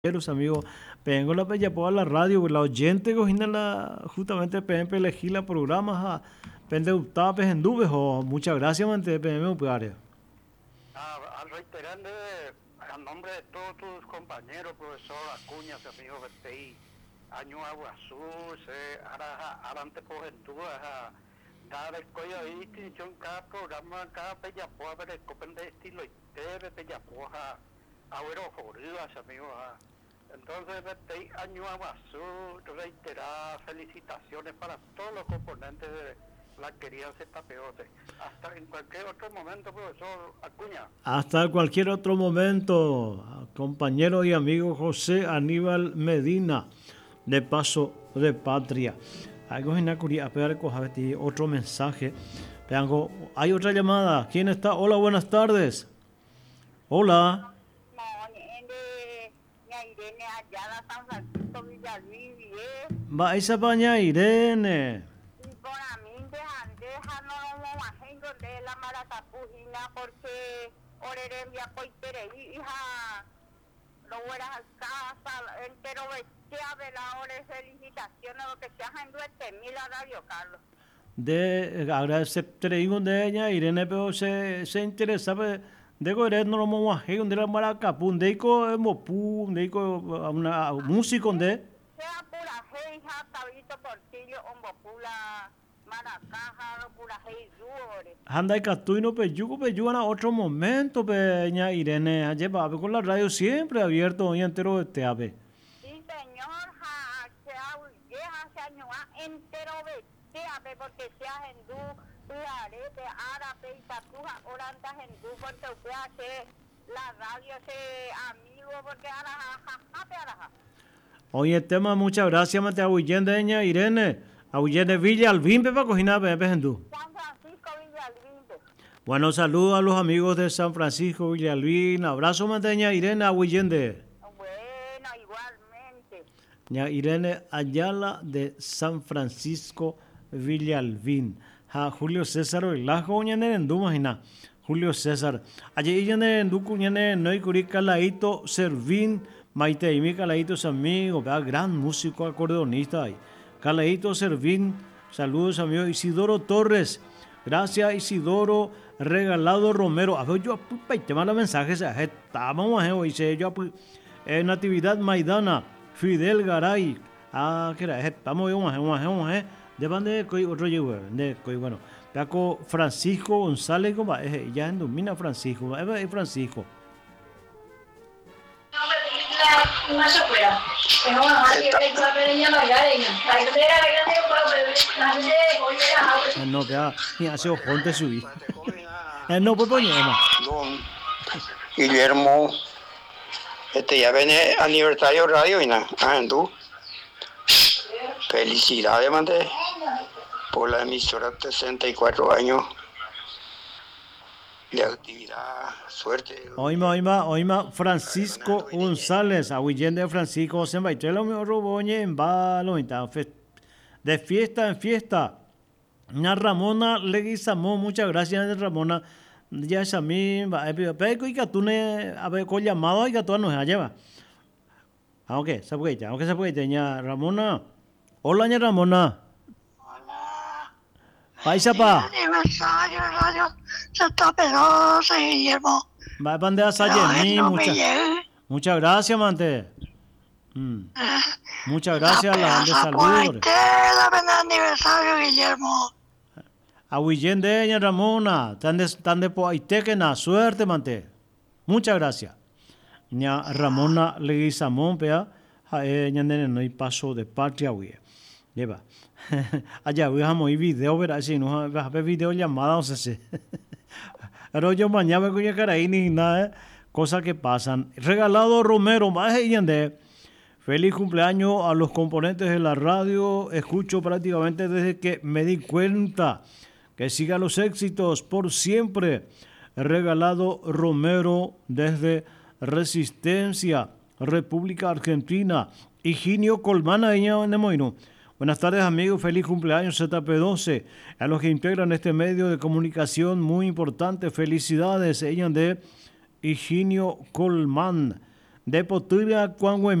Los amigos, vengo la pella por la radio, la oyente cogina la justamente PMP elegí la programas a pende uptapes en dubes o muchas gracias mante PM upiare. Al reiterarle a nombre de todos tus compañeros, profesor Acuña, amigo Bertei, Año Agua Azul, adelante por Ventura, dar el cuello de distinción cada programa, cada pellapoa, pero el copen de estilo y TV pellapoa, abuelo joridas, amigos. Entonces, Bertei, Año Agua Azul, reiterar felicitaciones para todos los componentes de la querida Zetapeote. Hasta en cualquier otro momento, profesor Acuña. Hasta cualquier otro momento, compañero y amigo José Aníbal Medina, de Paso de Patria. Algo en la curia, pegar otro mensaje. Veango, hay otra llamada. ¿Quién está? Hola, buenas tardes. Hola. Irene Ayala, San Francisco, Villalbí, Va esa paña Irene. y por a mí deja no lo imagino de la Maracapujina porque orerembia coitere hija lo hueras casa entero bestia de la hora felicitaciones lo que se hagan duerte mil a Radio Carlos. De agradecer de ella Irene pero se interesa de correr no lo vamos a hacer de la Maracapú de ico mopu de ico una músico de Sea pura hija tabito portillo ombopula Maracaja pura hey zuore. anda y catuino peyugo a otro momento peña Irene lleva con la radio siempre abierto hoy entero este ave. Sí señor ja se ha se año entero bestia porque sea hindú de árabe y tatuja orantas hindú porque usted hace la radio ese amigo porque araja. Oye, tema, muchas gracias, Mate Aguillén de Eña, Irene. Aguillén de Villa Alvin, Pepa Cojina, Pepe Gendú. San Francisco Villalbín. Bueno, saludos a los amigos de San Francisco Villalbín. Abrazo, Mateña, Irene Aguillén de. Bueno, igualmente. Ña Irene Ayala de San Francisco Villalbín. Ja, Julio César Olajo, ñane en imagina. Julio César. Allí ñane en Ducu, ñane no hay curica laito Servín. Maite y mi Calaíto amigo, gran músico acordeonista. Calaíto Servín, saludos amigo Isidoro Torres, gracias Isidoro Regalado Romero. A ver, yo te mando mensajes, estamos hoy, yo Natividad Maidana, Fidel Garay, que era, estamos de bande otro de bueno, Paco Francisco González, ya en domina Francisco, es Francisco. No se fuera. Pero bueno, la pequeña bailarina. La bandera grande no, vea, ni hace ojonte subir. No, pues poñemos. Don Guillermo, ya viene aniversario radio y nada, tú. Felicidades, mante, por la emisora 64 años de actividad, suerte. Oima, Francisco González, Aguillén de Francisco, se va a lo mejor roboñe en balo, de fiesta en fiesta. Una Ramona Leguizamón, muchas gracias, Ramona. Ya es a mí, pero y que tú ne, a ver, con llamado y que tú nos lleva. Aunque se puede, ya Ramona. Hola, ya Ramona. Paisa pa. Aniversario radio se está pedosa, Guillermo. Va a bandear a mí, muchas gracias, mante. Muchas gracias, la de salud. Aniversario, Guillermo. A Huillén de ella, Ramona, tan de poaitequena, suerte, mante. Muchas gracias. Ña Ramona Leguizamón, pea, ña nene no hay paso de patria, güey. Lleva. Allá veamos el video, verás si no vas a ver video llamada, no sé si. Pero yo mañana con ya cara ni nada, cosas que pasan. Regalado Romero, más de feliz cumpleaños a los componentes de la radio. Escucho prácticamente desde que me di cuenta. Que siga los éxitos por siempre. Regalado Romero desde Resistencia, República Argentina. Higinio Colmana, de Moino. Buenas tardes amigos, feliz cumpleaños ZP12, a los que integran este medio de comunicación muy importante, felicidades, ella de Higinio Colmán, de potibia cuangue